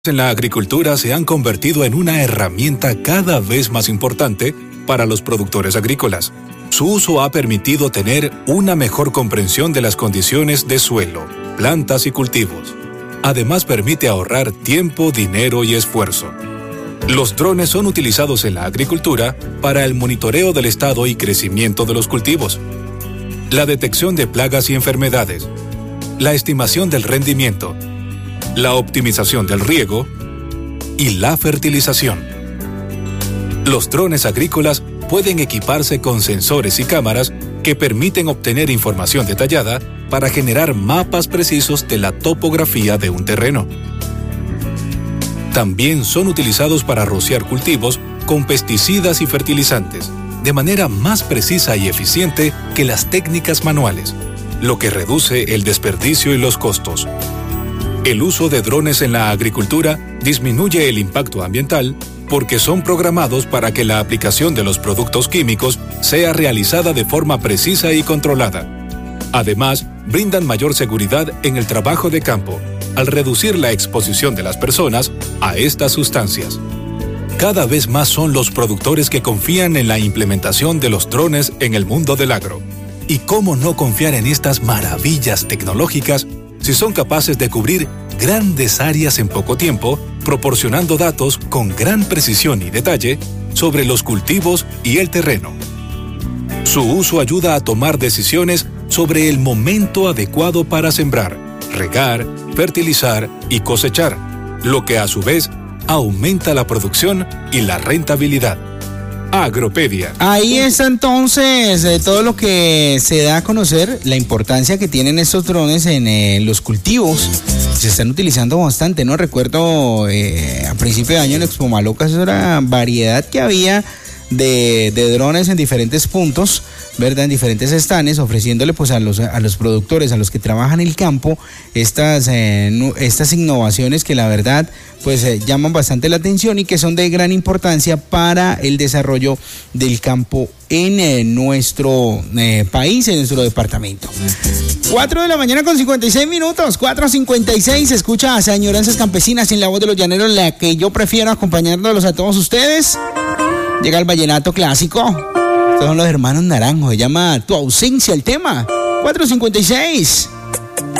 En la agricultura se han convertido en una herramienta cada vez más importante para los productores agrícolas. Su uso ha permitido tener una mejor comprensión de las condiciones de suelo, plantas y cultivos. Además, permite ahorrar tiempo, dinero y esfuerzo. Los drones son utilizados en la agricultura para el monitoreo del estado y crecimiento de los cultivos, la detección de plagas y enfermedades, la estimación del rendimiento, la optimización del riego y la fertilización. Los drones agrícolas pueden equiparse con sensores y cámaras que permiten obtener información detallada para generar mapas precisos de la topografía de un terreno. También son utilizados para rociar cultivos con pesticidas y fertilizantes, de manera más precisa y eficiente que las técnicas manuales, lo que reduce el desperdicio y los costos. El uso de drones en la agricultura disminuye el impacto ambiental porque son programados para que la aplicación de los productos químicos sea realizada de forma precisa y controlada. Además, brindan mayor seguridad en el trabajo de campo, al reducir la exposición de las personas a estas sustancias. Cada vez más son los productores que confían en la implementación de los drones en el mundo del agro. ¿Y cómo no confiar en estas maravillas tecnológicas si son capaces de cubrir grandes áreas en poco tiempo, proporcionando datos con gran precisión y detalle sobre los cultivos y el terreno? Su uso ayuda a tomar decisiones sobre el momento adecuado para sembrar, regar, fertilizar y cosechar, lo que a su vez aumenta la producción y la rentabilidad. Agropedia. Ahí está entonces todo lo que se da a conocer, la importancia que tienen estos drones en los cultivos. Se están utilizando bastante, ¿no? Recuerdo a principio de año en Expo Malocas, eso era variedad que había de drones en diferentes puntos, ¿verdad? En diferentes stands, ofreciéndole pues a los productores, a los que trabajan el campo, estas innovaciones que la verdad pues llaman bastante la atención y que son de gran importancia para el desarrollo del campo en nuestro país, en nuestro departamento. 4 de la mañana con 56 minutos, 4:56, escucha a Añoranzas Campesinas en la voz de los llaneros, la que yo prefiero acompañándolos a todos ustedes. Llega el vallenato clásico. Estos son los hermanos Naranjo. Se llama Tu ausencia el tema. 4:56.